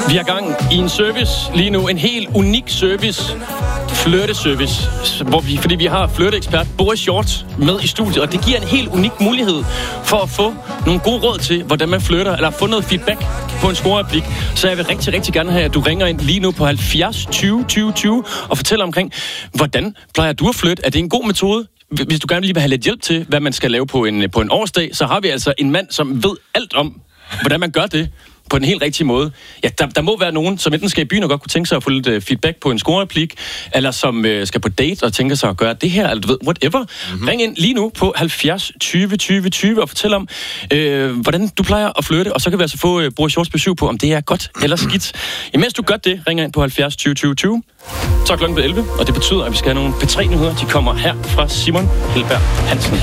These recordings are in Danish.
Vi har gang i en service lige nu, en helt unik service, flirteservice, fordi vi har flirteekspert Boris Hjort med i studiet, og det giver en helt unik mulighed for at få nogle gode råd til, hvordan man flirter, eller få noget feedback på en scorereplik. Så jeg vil rigtig, rigtig gerne have, at du ringer ind lige nu på 70 20 20 20 og fortæller omkring, hvordan plejer du at flirte? Er det en god metode? Hvis du gerne lige vil have lidt hjælp til, hvad man skal lave på en årsdag, så har vi altså en mand, som ved alt om, hvordan man gør det på den helt rigtige måde. Ja, der må være nogen, som enten skal i byen og godt kunne tænke sig at få lidt feedback på en scorereplik, eller som skal på date og tænker sig at gøre det her, eller du ved, whatever. Ring ind lige nu på 70 20 20 20 og fortæl om, hvordan du plejer at flirte, og så kan vi altså få Boris Hjorts besøg på, om det er godt eller skidt. Imens du gør det, ring ind på 70 20 20 20. Så er klokken 11, og det betyder, at vi skal have nogle P3-nyheder. De kommer her fra Simon Helberg Hansen.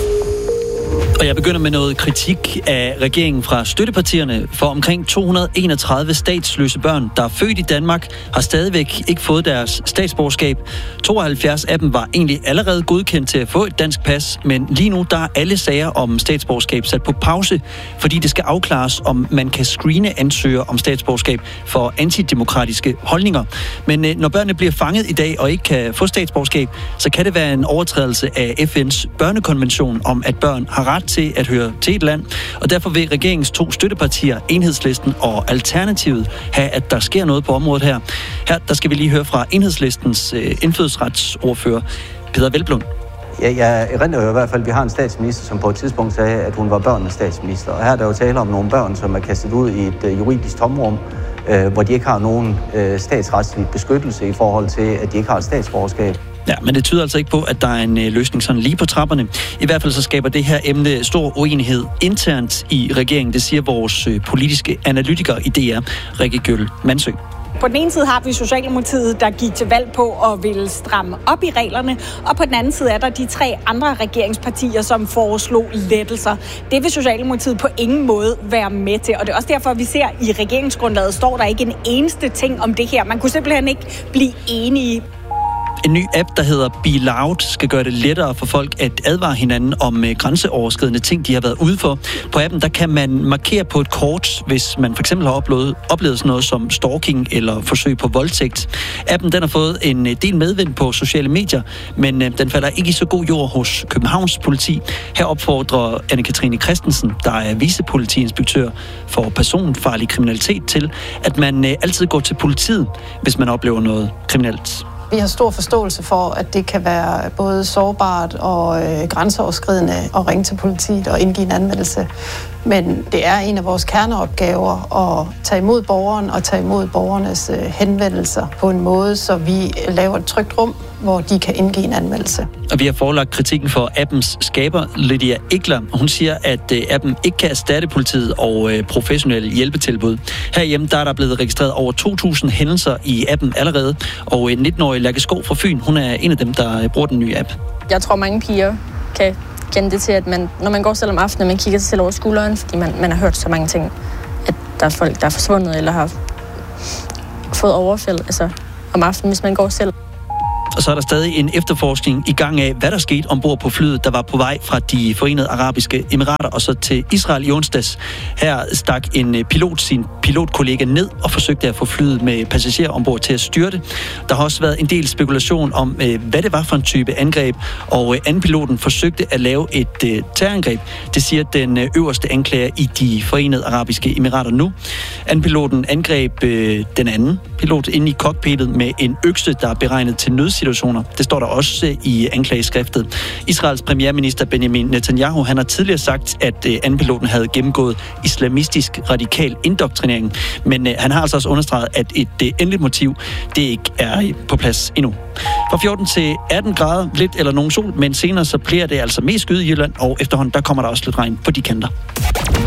Og jeg begynder med noget kritik af regeringen fra støttepartierne, for omkring 231 statsløse børn, der er født i Danmark, har stadigvæk ikke fået deres statsborgerskab. 72 af dem var egentlig allerede godkendt til at få et dansk pas, men lige nu der er alle sager om statsborgerskab sat på pause, fordi det skal afklares, om man kan screene ansøgere om statsborgerskab for antidemokratiske holdninger. Men når børnene bliver fanget i dag og ikke kan få statsborgerskab, så kan det være en overtrædelse af FN's børnekonvention om, at børn har ret til at høre til et land, og derfor vil regeringens 2 støttepartier, Enhedslisten og Alternativet, have, at der sker noget på området her. Her der skal vi lige høre fra Enhedslistens indfødsretsordfører, Peder Hvelplund. Ja, jeg erindrer jo i hvert fald, at vi har en statsminister, som på et tidspunkt sagde, at hun var børnenes statsminister. Og her er der jo tale om nogle børn, som er kastet ud i et juridisk tomrum, hvor de ikke har nogen statsretslig beskyttelse i forhold til, at de ikke har et statsborgerskab. Ja, men det tyder altså ikke på, at der er en løsning sådan lige på trapperne. I hvert fald så skaber det her emne stor uenighed internt i regeringen. Det siger vores politiske analytiker i DR, Rikke Gjøl Mansø. På den ene side har vi Socialdemokratiet, der gik til valg på at ville stramme op i reglerne, og på den anden side er der de 3 andre regeringspartier, som foreslog lettelser. Det vil Socialdemokratiet på ingen måde være med til, og det er også derfor, vi ser i regeringsgrundlaget, står der ikke en eneste ting om det her. Man kunne simpelthen ikke blive enige. En ny app, der hedder Be Loud, skal gøre det lettere for folk at advare hinanden om grænseoverskridende ting, de har været ude for. På appen, der kan man markere på et kort, hvis man for eksempel har oplevet sådan noget som stalking eller forsøg på voldtægt. Appen, den har fået en del medvind på sociale medier, men den falder ikke i så god jord hos Københavns politi. Her opfordrer Anne-Katrine Christensen, der er vicepolitiinspektør for personfarlig kriminalitet, til, at man altid går til politiet, hvis man oplever noget kriminelt. Vi har stor forståelse for, at det kan være både sårbart og grænseoverskridende at ringe til politiet og indgive en anmeldelse. Men det er en af vores kerneopgaver at tage imod borgeren og tage imod borgernes henvendelser på en måde, så vi laver et trygt rum, hvor de kan indgive en anmeldelse. Og vi har forelagt kritikken for appens skaber, Lydia Ekler. Hun siger, at appen ikke kan erstatte politiet og professionelle hjælpetilbud. Herhjemme der er der blevet registreret over 2.000 hændelser i appen allerede, og en 19-årig Lærke Skov fra Fyn, hun er en af dem, der bruger den nye app. Jeg tror, mange piger kan kende det til, at når man går selv om aftenen, man kigger sig selv over skulderen, fordi man har hørt så mange ting, at der er folk, der er forsvundet eller har fået overfald om aftenen, hvis man går selv. Og så er der stadig en efterforskning i gang af, hvad der skete ombord på flyet, der var på vej fra de Forenede Arabiske Emirater og så til Israel i onsdags. Her stak en pilot sin pilotkollega ned og forsøgte at få flyet med passagerer ombord til at styrte. Der har også været en del spekulation om, hvad det var for en type angreb, og andenpiloten forsøgte at lave et terrorangreb. Det siger den øverste anklager i de Forenede Arabiske Emirater nu. Andenpiloten angreb den anden pilot inde i cockpittet med en økse, der er beregnet til nødsituationer. Det står der også i anklageskriftet. Israels premierminister Benjamin Netanyahu, han har tidligere sagt, at andenpiloten havde gennemgået islamistisk radikal indoktrinering. Men han har altså også understreget, at et endeligt motiv, det ikke er på plads endnu. Fra 14 til 18 grader, lidt eller nogen sol, men senere så bliver det altså mest skyde i Jylland, og efterhånden der kommer der også lidt regn på de kanter.